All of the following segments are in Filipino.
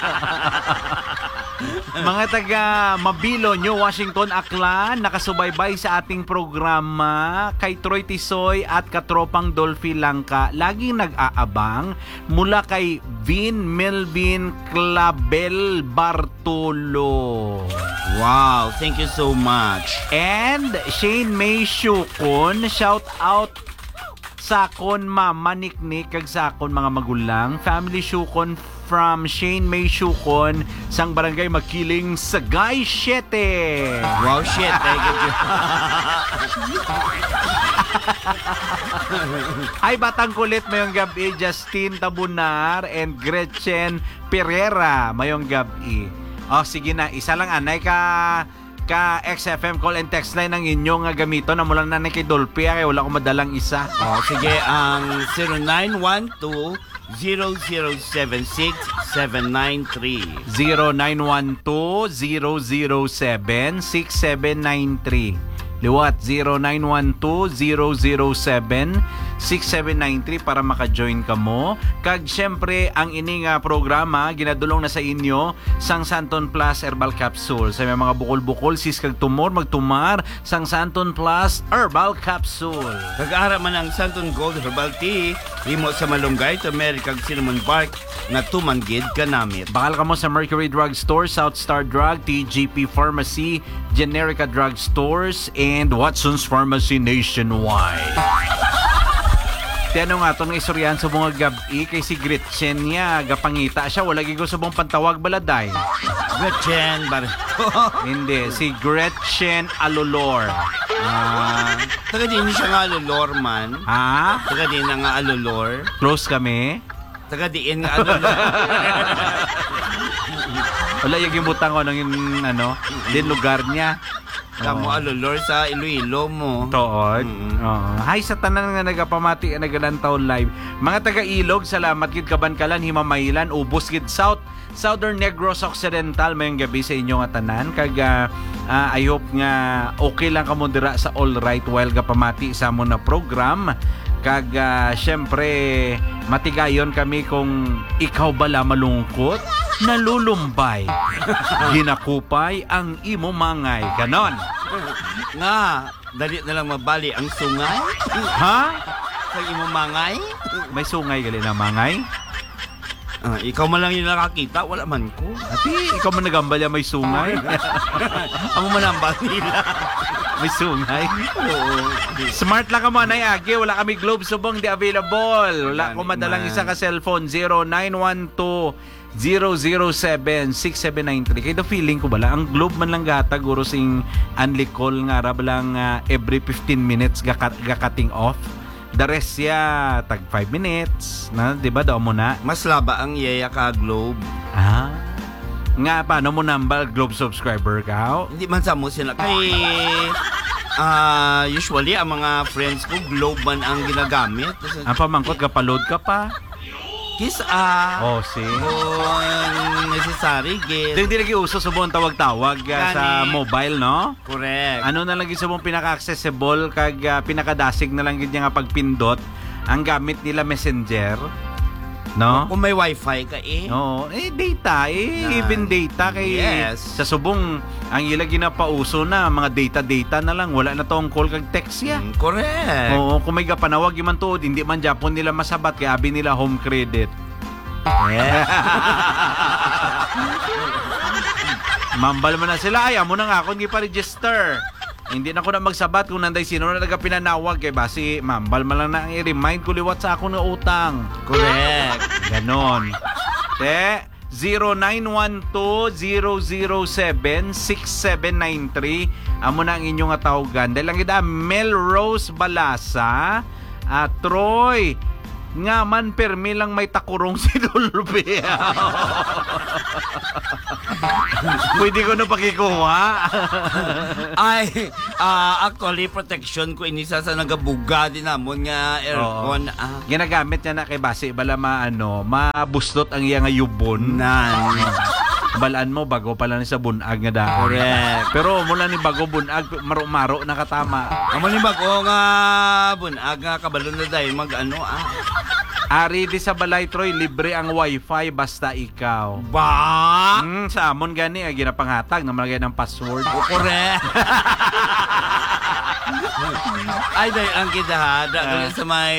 Mga taga Mabilo, New Washington, Aklan, nakasubaybay sa ating programa kay Troy Tisoy at katropang Dolphy Langka. Laging nag-aabang mula kay Vin Melvin Clabel Bartolo. Wow, thank you so much. And Shane May Shukon, shout out sakon mama niknik kag sakon mga magulang. Family Shukon from Shane May Shukon sang barangay Makiling, Sagay 7. Wow, shit. Thank you. Ay, batang kulit mayong gabi, Justin Tabunar and Gretchen Pereira mayong gabi. Oh, sige na, isa lang anay ka XFM call and text line ng inyong gamito na mula na kay Dolphy kaya wala akong madalang isa. Oh, sige, ang 0912-0076-793. 0912-007-6793. Liwat 0912-007-6793 para maka-join ka mo. Kag syempre ang ining programa ginadulong na sa inyo sang Santon Plus Herbal Capsule. Sa may mga bukol-bukol sis kag tumor magtumar sang Santon Plus Herbal Capsule. Kag-ara man ang Santon Gold Herbal Tea, himo sa malunggay, turmeric kag cinnamon bark na tumanggid kanamit. Bakal ka mo sa Mercury Drug Store, South Star Drug, TGP Pharmacy, Generica Drug Stores, and Watson's Pharmacy nationwide. Tiano nga itong istoryan sa mga gabi kay si Gretchen niya. Gapangita siya. Wala gigo sa mong pantawag baladay. Gretchen Barreto. Hindi. Si Gretchen Alolor. Taga din siya nga alolor man. Ha? Taga din na nga alolor. Close kami? Taga diin nga alolor. Wala yung butang ko ng din lugar niya. Kamu alolor sa Iloilo mo. Tood. Hi sa tanan nga nagapamati nagalantaw live. Mga taga-Ilog, salamat gid Kabankalan, Himamaylan, Ubos gid Southern Negros Occidental mayong gabi sa inyo nga tanan. Kag I hope nga okay lang kamo dira sa All Right while gapamati sa mo na program. Kag syempre matigayon kami kung ikaw bala malungkot, nalulumbay, ginakupay ang imo mangay. Ganon. Nga, dali na lang mabali ang sungay. Ha? Sa imo mangay. May sungay gali na mangay? Ikaw man lang yung nakakita, wala man ko. Ati, ikaw man nagambal may sungay? Amo man ang nila. May sungay? Oo. Smart lang ka mo, Nay Agi. Wala kami globe subong di available. Wala ko madalang isa ka cellphone. 0912-007-6793. Kaya feeling ko bala, ang globe man lang gata, guro sing unlicol nga ra lang every 15 minutes gakating off. The rest ya, tag 5 minutes. Na, di ba daw mo na? Mas laba ang yaya ka globe. Nga, paano mo nambal globe subscriber ka? Hindi man sa mo sila. Kay, usually, ang mga friends ko, globe man ang ginagamit. Ang pamangkot, kapaload ka pa? Kiss, see? necessary, get. Hindi lagi uso sa buong tawag-tawag sa mobile, no? Correct. Ano na lagi sa buong pinaka-accessible, kag pinakadasig na lang ganyan nga pagpindot, ang gamit nila Messenger. No? Kung may wifi ka No, data even data kay yes. Sa subong ang ila ginapauso na mga data na lang, wala na tong call kag text ya. Correct. Oo, kung may kapanawag man tuod, hindi man Japon nila masabat kay abi nila home credit. Yeah. Mambal man na sila, ay amo na nga akong gipa-register. Hindi na ko na magsabat kung nanday sino na nagapinanawag kay basi mambal man lang na ang i-remind ko liwat sa akong utang. Correct. Ganon. 0912-007-6793 amo na ang inyong tawagan. Dahil lang kita Melrose Balasa Troy nga man permi lang may takurong si Dolphy. Pwede ko na pakikuha. Ay, actually protection ko inisa sa nagabuga din namon nga aircon. Ginagamit niya na kay base bala mabustot ang iya nga yubon. Balaan mo bago pa lang sa bunag nga dahon. Correct. Pero mula ni bago bunag maro-maro na katama. Amo ni bago nga bunag nga kabalon na dahil Ari di sa balay Troy, libre ang wifi basta ikaw. Ba? Sa amon gani ay ginapanghatag na malagay ng password. Correct. Ay, dahil ang kidahada sa may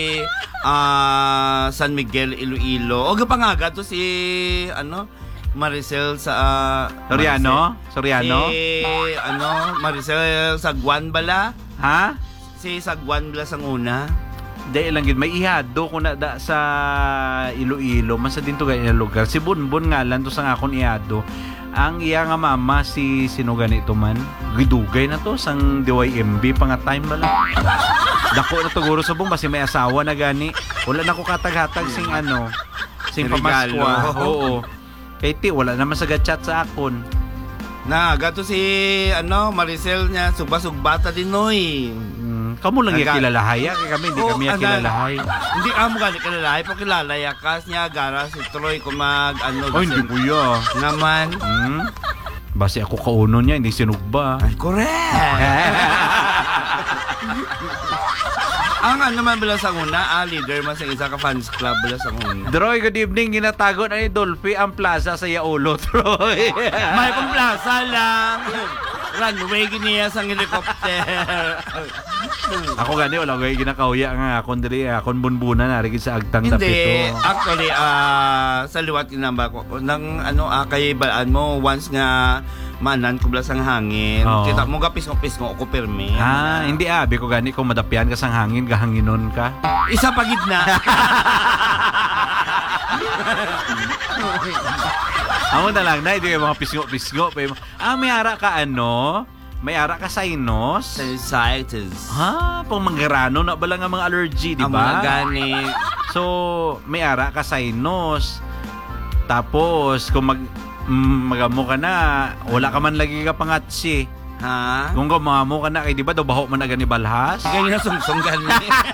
San Miguel, Iloilo. O gapangaga to si, Maricel sa... Soriano? Maricel Sagwan bala? Ha? Si Sagwan bala sang una? Dahil lang gid may ihado ko na da sa Iloilo man sa dinto ganyan lugar. Si Bunbun nga lang to sang akon ihado. Ang iya nga mama si sino ganito man. Gidugay na to sang DYMB pa nga time bala. Dako na to guro subong basi may asawa na gani. Wala na ko katag-hatag sing sing Regalo. pamaskwa. Oo. Kay ti wala naman sa chat sa akon. Na, gato si, Maricel niya, sugba-sugbata din, noy. Kamu lang yung kilalahay, kaya kami hindi kami yung kilalahay. Hindi kamo gani kilalahay, pag kilalay, kas niya, gara si Troy, kung Oh, hindi kuya. Naman. Basi ako kauno niya, hindi sinugba. Ay, correct. Ang naman bala sa una, leader man sa isa ka fans club bala sa una. Troy, good evening. Ginatago na ni Dolphy ang plaza sa Yaulo, Troy. May kong plaza lang. Runway giniya sa helicopter. Ako gani, wala ko ginakauya nga. Akon dili, akon bunbunan na rin sa agtang Hindi, tapito. actually, sa liwat kinamba ko, nang kay balaan mo, once nga manan kublas ang hangin. Oo. Kita mo gapis-pisngo ako permi. Hindi abi ko gani kung madapyan ka sang hangin, gahanginon ka. Isa pa gitna. Amo na lang na, hindi kayo mga pisngo-pisngo. May ara ka May ara ka sinus? Sinusitis. Pang manggarano na bala nga mga allergy, di Ang ba? mga gani. So, may ara ka sinus. Tapos, kung magamo ka na, wala ka man lagi ka pangatsi. Ha? Kung gumamo ka na, di ba, daw baho man na gani balhas? Sige nga sungsong gani.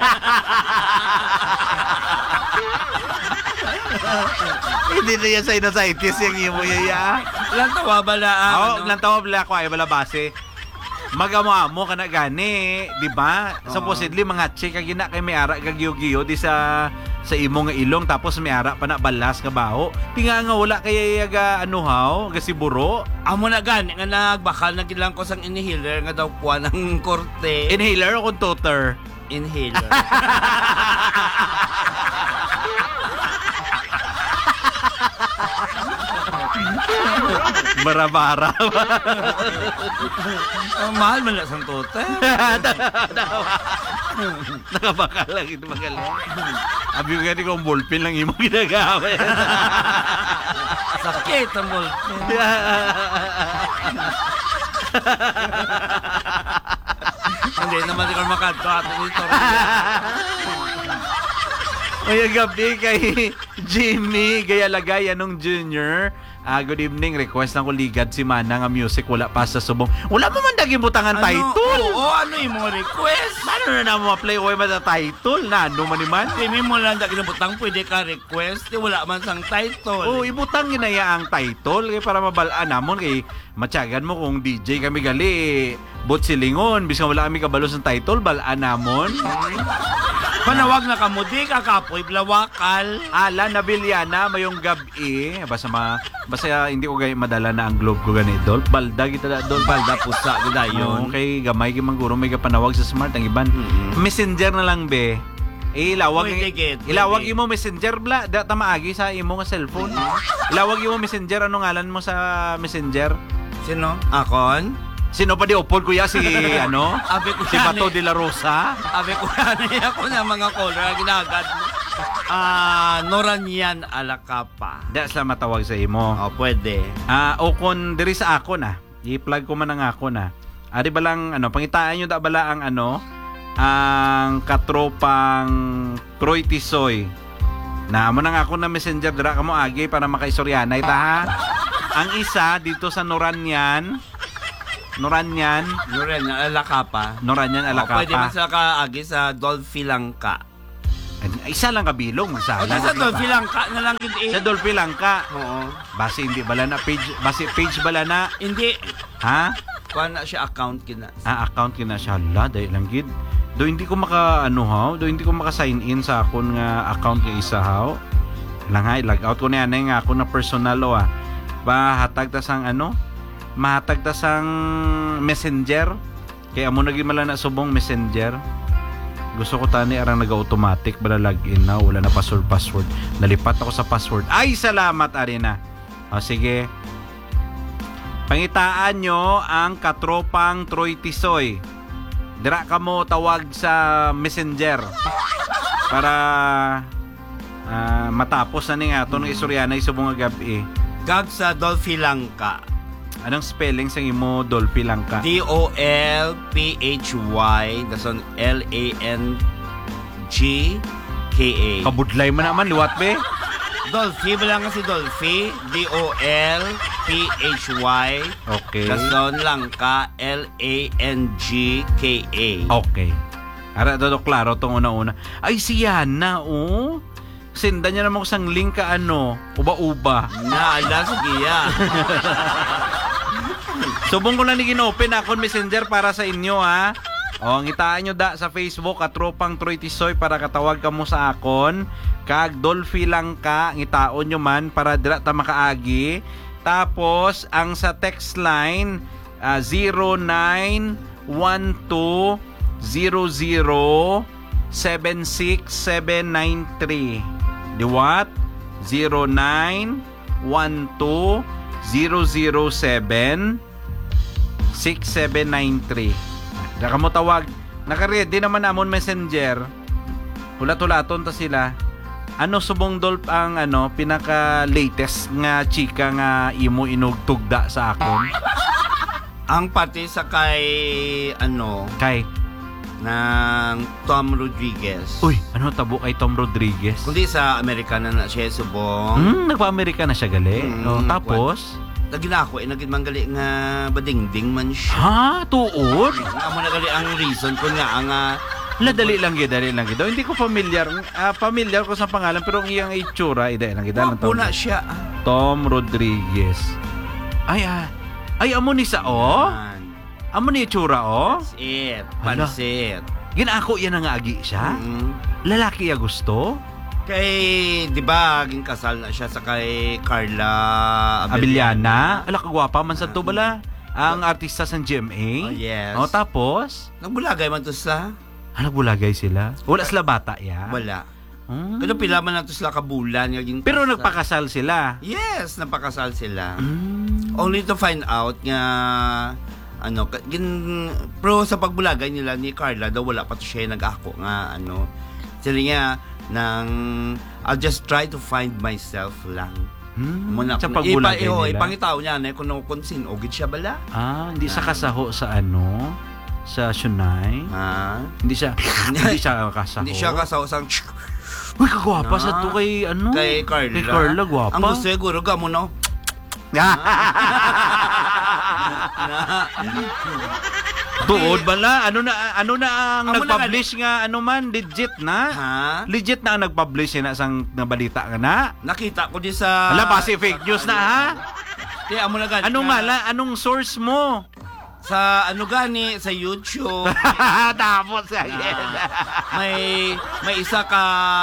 Hindi na yan sinusitis yung imo yaya. Lang tawa bala. Lantawa bala ko ay bala base. Magamo ka na gani, di ba? Supposedly mga check ka gina kay may ara gagyo-giyo di sa imo nga ilong tapos may ara pa na balas ka baho. Tinga nga wala kay ga ga siburo. Amo na gani nga nagbakal na gilang ko sang inhaler nga daw kuha ng korte. Inhaler o toter? Inhaler. Bara-bara. Mahal man lang sang tote. Nakabakal lang ito magaling. Abi ko gani kung ballpen lang imo ginagamit. Sakit ang ballpen. Hindi naman di ko makadto ato nito. May gabi kay Jimmy Gayalagay anong Junior. Good evening. Request ng kuligad si Mana nga music wala pa sa subong. Wala mo man daging butangan title. Oo, ano yung mga request? Paano na mo play oy man sa title na ano man ni man? Hindi mo lang daging butang pwede ka request. Wala man sang title. Oh, ibutang ginaya ang title kay para mabalaan namon kay matyagan mo kung DJ kami gali bot silingon bisan wala kami kabalo sa title balaan namon. Panawag na kamudi, kakapoy, blawakal. Ala na Bilyana, mayong gabi. Basta hindi ko gaya madala na ang globe ko gani. Dolp, balda kita da. Dolp, Balda pusa, ganda yun. Okay, gamay gimang guro, may kapanawag sa smart. Ang iban, messenger na lang be. Ilawag, ilawag imo messenger bla. Da tamaagi sa imo nga cellphone. Ilawag imo messenger, anong ngalan mo sa messenger? Sino? Akon? Sino pa di upod kuya si Abe ko si Bato de la Rosa? Abe ko yan ako na mga caller ginagad mo. Noranyan Alacapa. Da sa matawag sa imo. Oh, pwede. O kung diri sa ako na, i-plug ko man ang ako na. Ari ba lang pangitaan nyo da bala ang ang katropang Troy Tisoy. Na amo nang ako na messenger dira kamo agi para makaistoryanay ta ha. Ang isa dito sa Noranyan Alacapa. Alacapa. Pwede man sa kaagi sa Dolphy Langka. Isa lang kabilong. Isa lang. Sa Dolphy Langka na lang gid. Sa Dolphy Langka. Oo. Base hindi bala na page, base page bala na. Hindi. Ha? Kuha na siya account kina. Account kina siya. Hala, dahil lang gid. Do hindi ko hindi ko maka-sign in sa akon nga account nga isa haw. Lang log out ko na yan nga ako na personal Mahatag ta sang mahatag ta sang messenger. Kaya mo naging mala na subong messenger. Gusto ko tani arang naga-automatic bala login na wala na password. Nalipat ako sa password. Ay salamat Arina. O sige. Pangitaan nyo ang katropang Troy Tisoy. Dira ka mo tawag sa messenger para matapos na ni ato ng istoryana isubong nga gabi. Kag sa Dolphy Langka. Anong spelling sa imo Dolphy Langka? DOLPHY dason LANGKA. Kabudlay man naman liwat be. Dolphy ba lang si Dolphy? DOLPHY. Okay. Dason Langka LANGKA. Okay. Ara do klaro tong una-una. Ay siya na Senda niya naman ko sang link ka uba-uba. Naala sige ya. Subong ko lang ni ginopen akong messenger para sa inyo ngitaan nyo sa Facebook at Tropang Troy Tisoy para katawag ka mo sa akon. Kag Dolphy lang ka, ngitaon nyo man para dira ta makaagi. Tapos ang sa text line 0912-00-76793. Diwat 0912-007-6793. Daka mo tawag. Naka-ready naman namon messenger. Ulat-ulaton ta sila. Ano subong Dolp ang pinaka-latest nga chika nga imo inugtugda sa akon? Ang pati sa kay Kay ng Tom Rodriguez. Uy, tabo kay Tom Rodriguez? Kundi sa Amerikana na siya subong. Nagpa-Amerika na siya gali. Tapos Naginako naging manggali nga badingding man siya. Ha? Tuod? Amo na gali ang reason ko nga ang dali lang gid. Hindi ko familiar ko sa pangalan pero ang iyang itsura ida lang gid lang Puna siya. Tom Rodriguez. Ay amo ni sao? Amo ni itsura That's it. Pansit. Ginako yan nga agi siya? Lalaki ya gusto? Kay, di ba, ging kasal na siya sa kay Carla Abellana. Ala kagwapa man sa to bala. Ang artista sa GMA. Oh, yes. Tapos nagbulagay man to sa. Nagbulagay sila. Wala sila bata ya. Wala. Kano pila man nato sila kabulan yung pero nagpakasal sila. Yes, napakasal sila. Only to find out nga pero sa pagbulagay nila ni Carla daw wala pa to siya nag-ako nga sila nga I'll just try to find myself lang. Sa pagbulagay nila. Ipangitaw niya kung sino ogid siya bala. Hindi sa kasaho sa sa Shunay. Hindi siya kasaho. Hindi siya kasaho sang uy, kagwapa sa to kay Kay Carla. Kay Carla, gwapa. Ang gusto siguro ka mo Tuod bala, ano na ang nag-publish nga legit na? Legit na ang nag-publish na sang balita nga na? Nakita ko di sa base fake news na ha? Kaya amo na gani. Anong source mo? Sa gani sa YouTube. Tapos may isa ka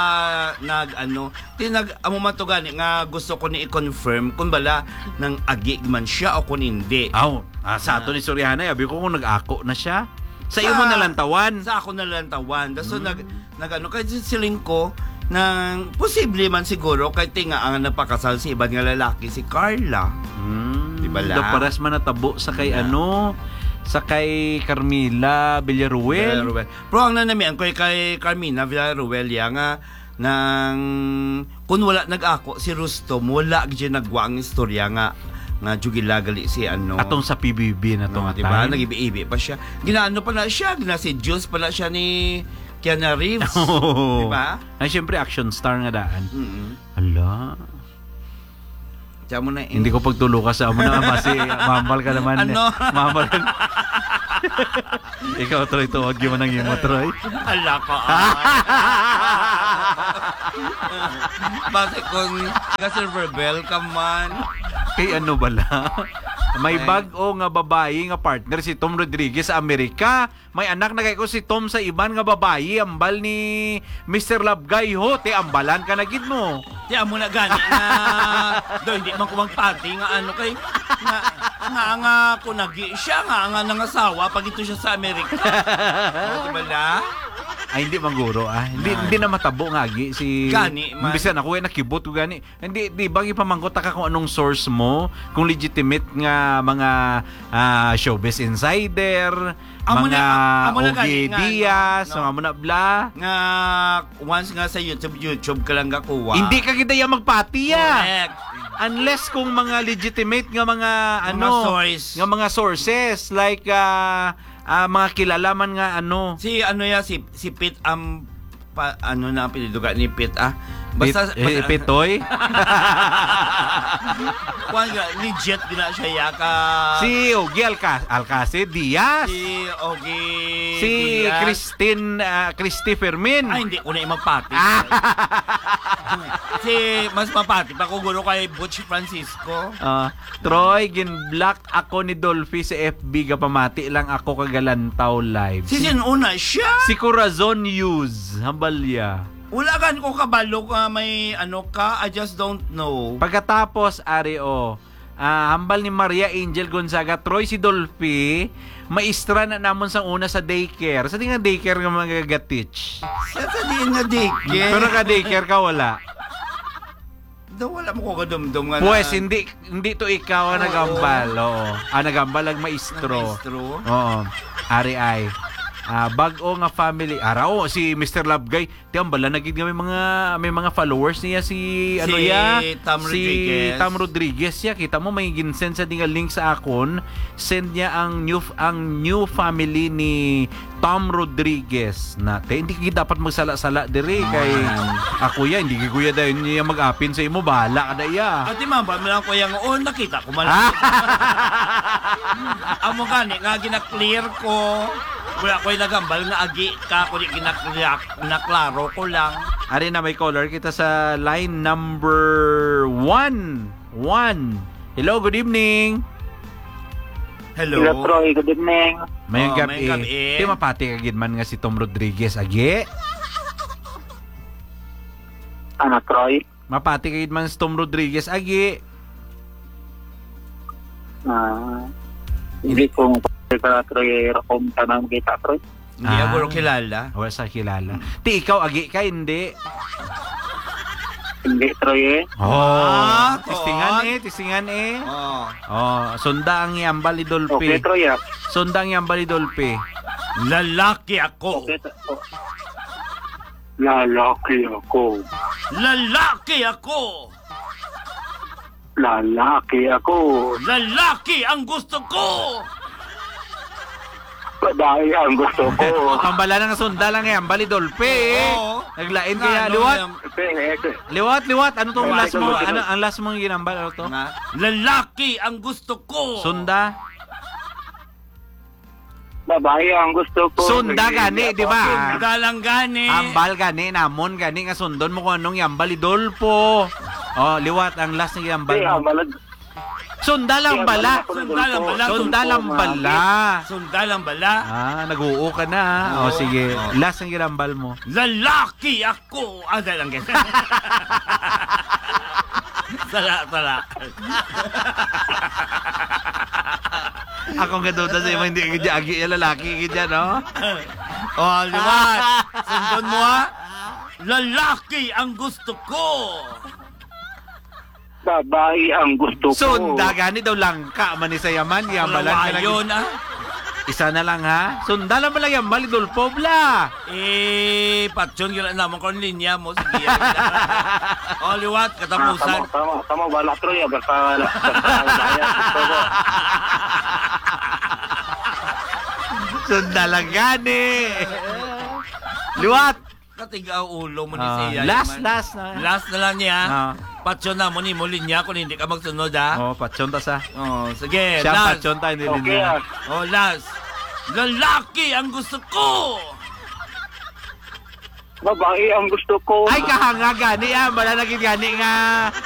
amo man to gani nga gusto ko ni i-confirm kung bala nang agi man siya o kung hindi. Sa ato ni Suryana, sabi ko kung nag-ako na siya. Sa iyo mo nalantawan. Sa ako nalantawan. So kay siling ko nang posible man siguro kay tinga ang napakasal si ibang nga lalaki si Carla. Di ba la? Pares man natabo sa kay sa kay Carmila Villaruel. Pero ang nanami ang kay Carmina Villaruel nga nang kung wala nag-ako si Rustom wala gid nagwa ang istorya nga jugilagali si atong sa PBB na to diba nagibi-ibi pa siya ginaano pa na siya si Jules pa na siya ni Keanu Reeves diba ay syempre action star nga daan hala mo na hindi ko pagtulo ka sa amo na kasi mamal ka naman mamal ka ikaw Troy tuwag yung manang imo Troy ala ka bakit kung ka-server bell ka man kay bala May bag-o nga babae nga partner si Tom Rodriguez sa Amerika. May anak na kay ko si Tom sa iban nga babae. Ambal ni Mr. Love Guy ho. Te, ambalan ka na gid mo. Di amo na gani nga do hindi man ko magpati nga ano kay nga kunagi siya nga nangasawa pag ito siya sa Amerika. Di ba na? Ay, hindi mangguro Hindi na matabo nga agi si Gani man. Bisan ako nakibot ko gani. Hindi di bang ipamangkot ka kung anong source mo, kung legitimate nga mga showbiz insider, Amo mga amo na OG gani nga, Diaz, no? mga amo na bla. Nga once nga sa YouTube ka lang gakuha. Hindi ka gidaya magpati ya. Correct. Unless kung mga legitimate nga mga source. nga mga sources like mga kilalaman nga Si si Pit ano na ang piniduga ni Pit basta Pitoy. kuan nga legit gina siya ya ka Si Ogie Alcacid Diaz. si Ogie Si Diaz. Christy Fermin. Ay hindi ko na magpati. Si mas mapati pa ko guro kay Butch Francisco. Troy, gin-block ako ni Dolphy sa FB, pamati lang ako kagalantaw live. Si una siya. Si Corazon Hughes, hambalya. Wala gan ko kabalo ka may ano ka, I just don't know. Pagkatapos, Areo, hambal ni Maria Angel Gonzaga, Troy si Dolphy, maistra na namon sa una sa daycare. Sa nga daycare nga mga gatich. Sa di nga daycare. Pero ka daycare ka wala. Daw wala mo ko kadumdum nga Pues, hindi to ikaw ang nagambal. Oo. Nagambal ang maestro. Maestro. Oo. Ari ay. Bag-o nga family. Arao, si Mr. Love Guy. Tiambala, naging may mga followers niya si Tom si Rodriguez. Tom Rodriguez ya. Kita mo may ginsend sa dinga link sa akon. Send niya ang new family ni Tom Rodriguez. Hindi ka dapat magsala-sala dire kay ako ya, hindi ko ya dayon niya mag-apin sa imo, bahala ka da ya. Ati mamba, mo lang ko yung nakita ko man. Amo gani nga gina-clear ko. Wala ko yung nagambal nga agi ka ko di ginaklaro ko lang. Ari na may caller kita sa line number 1. Hello, good evening. Hello. Hello, Troy. Good evening. Mayong Mayong gabi. gabi. Di mapati kagid man nga si Tom Rodriguez agi. Ano, Troy? Mapati kagid man si Tom Rodriguez agi. Hindi ko ka, Troy. Rakong tanang kita, Troy. Hindi ako kilala. Wala sa kilala. Ti ikaw agi ka hindi. Hindi, Troy. Tistingan eh. Oh. Sunda ang yambal ni Okay, Dolphy. Troy. Sunda ang yambal ni Dolphy. Lalaki ako. Okay, Lalaki ako. Lalaki ako. Lalaki ako. Lalaki ang gusto ko. Babae ang gusto ko. Pambala ng sunda lang yambal ni Dolphy. Oo. Naglain kaya liwat. Ano tong Wala, last mo? ito. Ano ang last mong ginambal ano to? Lalaki ang gusto ko. Sunda. Babae ang gusto ko. Sunda gani, di ba? Dalang gani. Ambal gani, namon gani nga sundon mo kung anong yambal Idolpo. Liwat ang last ng yambal Kaya, mo. malag. Sunda lang bala. Sunda lang bala. Sunda lang bala. Nag-uo ka na. Sige. Last ng ginambal mo. Lalaki ako. Dalang gani. Sala. Ako nga doon sa hindi ka agi yung lalaki ka no? Liwat. Sundon mo Lalaki ang gusto ko. Babae ang gusto ko. Sunda gani daw langka man ni sayaman yambalan ka lang. Yun Isa na lang ha. Sunda lang pala yambal Idolpo bla. Patyon yun naman kung linya mo. Sige. Liwat, katapusan. Tama, wala, Troy. Basta gusto ko. Sunda lang gani. Liwat. Katigaw ulo mo ni siya. Last na. Last na lang niya. Patyon na mo ni mo linya kung hindi ka magsunod Patyon ta sa. Sige, Siya last. patyon tayo hindi Okay, niya. Last. Lalaki ang gusto ko. Babae ang gusto ko. Ay kahanga gani malalagin gani nga